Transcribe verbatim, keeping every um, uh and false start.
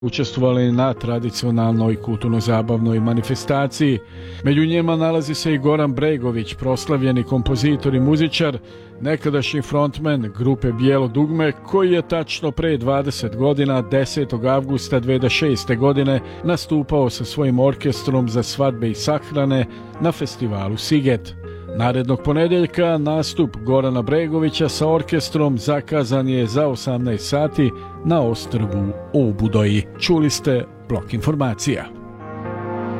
učestvovali na tradicionalnoj kulturno-zabavnoj manifestaciji. Među njima nalazi se i Goran Bregović, proslavljeni kompozitor i muzičar, nekadašnji frontman grupe Bijelo dugme, koji je tačno pre dvadeset godina, desetog avgusta dve hiljade šeste. godine, nastupao sa svojim orkestrom za svadbe i sahrane na festivalu Siget. Narednog ponedeljka nastup Gorana Bregovića sa orkestrom zakazan je za osamnaest sati na ostrvu u Budoji. Čuli ste blok informacija.